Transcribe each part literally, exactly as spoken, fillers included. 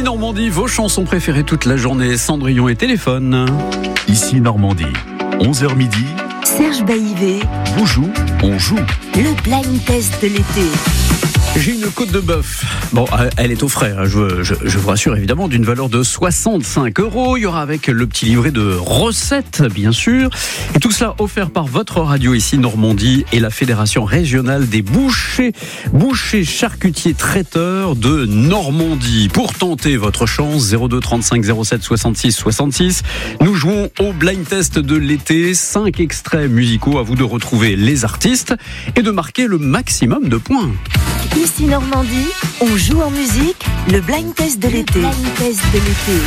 Ici Normandie, vos chansons préférées toute la journée. Cendrillon et téléphone. Ici Normandie, onze heures midi. Serge Baïvé Vous joue, on joue. Le blind test de l'été. J'ai une côte de bœuf. Bon, elle est au frais, hein, je, je, je vous rassure évidemment, d'une valeur de soixante-cinq euros. Il y aura avec le petit livret de recettes, bien sûr. Et tout cela offert par votre radio ici, Normandie, et la Fédération régionale des bouchers, bouchers charcutiers traiteurs de Normandie. Pour tenter votre chance, zéro deux trente-cinq zéro sept soixante-six soixante-six, nous jouons au blind test de l'été. Cinq extraits musicaux, à vous de retrouver les artistes et de marquer le maximum de points. Ici Normandie, on joue en musique, le blind test de l'été. Le blind test de l'été.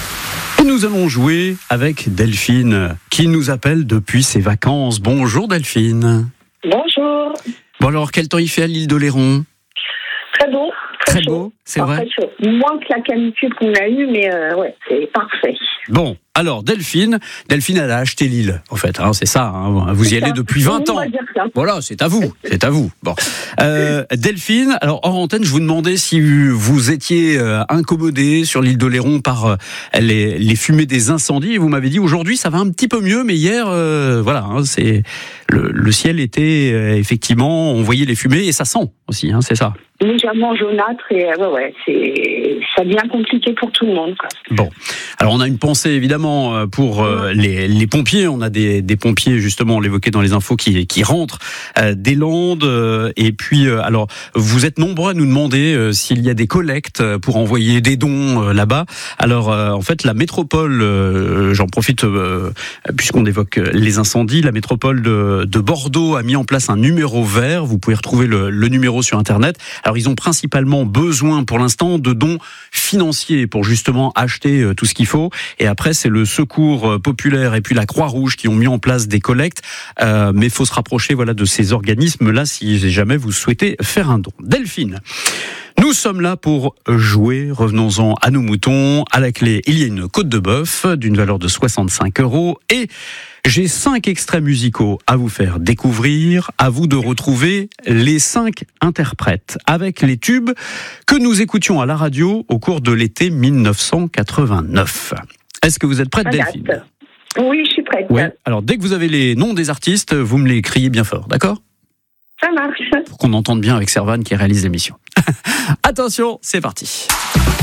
Et nous allons jouer avec Delphine, qui nous appelle depuis ses vacances. Bonjour Delphine. Bonjour. Bon alors, quel temps il fait à l'île d'Oléron ? Très beau. Très chaud. beau, c'est Enfin, vrai. très chaud. Moins que la canicule qu'on a eue, mais euh, ouais, c'est parfait. Bon, alors Delphine, Delphine elle a acheté l'île, en fait, hein, c'est ça, hein, vous y C'est allez ça. depuis vingt On ans. va dire ça. Voilà, c'est à vous, c'est à vous. Bon, euh, Delphine, alors hors antenne, je vous demandais si vous étiez euh, incommodée sur l'île d'Oléron par euh, les, les fumées des incendies, et vous m'avez dit aujourd'hui ça va un petit peu mieux, mais hier, euh, voilà, hein, c'est le, le ciel était euh, effectivement, on voyait les fumées et ça sent aussi, hein, c'est ça. Légèrement jaunâtre et euh, ouais, ouais, c'est ça devient compliqué pour tout le monde, quoi. Bon, alors on a une pensée évidemment pour euh, les, les pompiers. On a des, des pompiers justement, on l'évoquait dans les infos, qui, qui rentrent euh, des Landes. Euh, et puis, euh, alors vous êtes nombreux à nous demander euh, s'il y a des collectes pour envoyer des dons euh, là-bas. Alors euh, en fait, la métropole, euh, j'en profite euh, puisqu'on évoque les incendies, la métropole de, de Bordeaux a mis en place un numéro vert. Vous pouvez retrouver le, le numéro sur Internet. Alors ils ont principalement besoin pour l'instant de dons financiers pour justement acheter tout ce qu'il faut. Et après, c'est le Secours populaire et puis la Croix-Rouge qui ont mis en place des collectes. Euh, mais il faut se rapprocher voilà, de ces organismes-là si jamais vous souhaitez faire un don. Delphine, nous sommes là pour jouer. Revenons-en à nos moutons. À la clé, il y a une côte de bœuf d'une valeur de soixante-cinq euros. Et j'ai cinq extraits musicaux à vous faire découvrir. À vous de retrouver les cinq interprètes avec les tubes que nous écoutions à la radio au cours de l'été mille neuf cent quatre-vingt-neuf. Est-ce que vous êtes prête, Delphine ? Oui, je suis prête. Oui. Alors, dès que vous avez les noms des artistes, vous me les criez bien fort, d'accord ? Ça marche. Pour qu'on entende bien avec Servan qui réalise l'émission. Attention, c'est parti.